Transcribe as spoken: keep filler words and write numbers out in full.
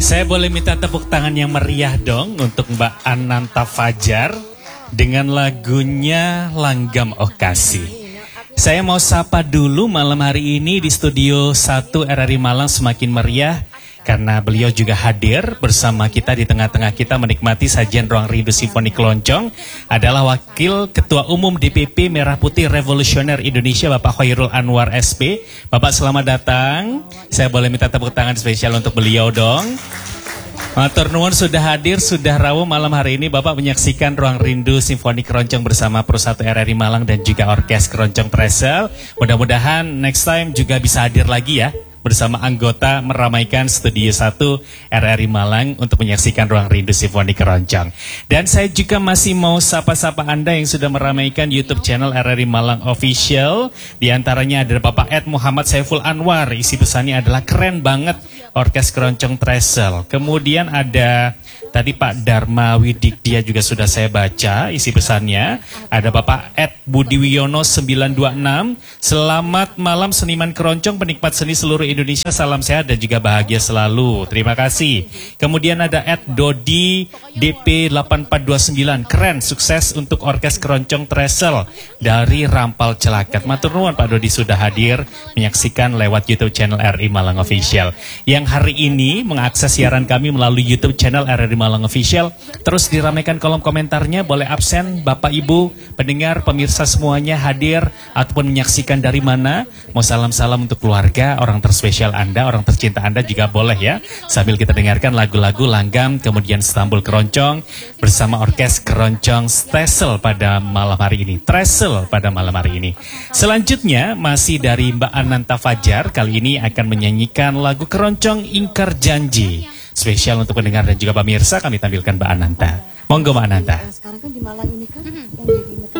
Saya boleh minta tepuk tangan yang meriah dong untuk Mbak Ananta Fajar dengan lagunya Langgam Okasi. Saya mau sapa dulu malam hari ini di studio satu R R I Malang semakin meriah karena beliau juga hadir bersama kita di tengah-tengah kita menikmati sajian Ruang Rindu Simfoni Keroncong adalah Wakil Ketua Umum D P P Merah Putih Revolusioner Indonesia Bapak Khairul Anwar S P. Bapak selamat datang. Saya boleh minta tepuk tangan spesial untuk beliau dong. Matur nuwun sudah hadir, sudah rawuh malam hari ini Bapak menyaksikan Ruang Rindu Simfoni Keroncong bersama Pro satu R R I Malang dan juga Orkes Keroncong Tresel. Mudah-mudahan next time juga bisa hadir lagi ya bersama anggota meramaikan Studio satu R R I Malang untuk menyaksikan Ruang Rindu Simfoni Keroncong. Dan saya juga masih mau sapa-sapa Anda yang sudah meramaikan YouTube channel R R I Malang Official. Di antaranya ada Bapak Ed Muhammad Saiful Anwar, isi pesannya adalah keren banget Orkes Keroncong Tresel. Kemudian ada tadi Pak Dharma Widik, dia juga sudah saya baca isi pesannya. Ada Bapak Ed Budi Wiono sembilan dua enam. Selamat malam seniman keroncong, penikmat seni seluruh Indonesia, salam sehat dan juga bahagia selalu. Terima kasih. Kemudian ada Ed Dodi D P delapan empat dua sembilan. Keren, sukses untuk Orkes Keroncong Tresel dari Rampal Celakat. Matur nuwun Pak Dodi sudah hadir menyaksikan lewat YouTube channel R R I Malang Official. Yang hari ini mengakses siaran kami melalui YouTube channel R R I Malang Official. Terus diramaikan kolom komentarnya, boleh absen Bapak Ibu, pendengar, pemirsa semuanya hadir ataupun menyaksikan dari mana. Mau salam-salam untuk keluarga, orang terspesial Anda, orang tercinta Anda juga boleh ya. Sambil kita dengarkan lagu-lagu Langgam, kemudian Stambul Keroncong bersama Orkes Keroncong Tresel pada malam hari ini. Tresel pada malam hari ini. Selanjutnya masih dari Mbak Ananta Fajar, kali ini akan menyanyikan lagu Keroncong Ingkar Janji. Spesial untuk pendengar dan juga pemirsa kami tampilkan Mbak Ananta. Monggo Mbak Ananta. Sekarang kan di Malang ini kan yang jadi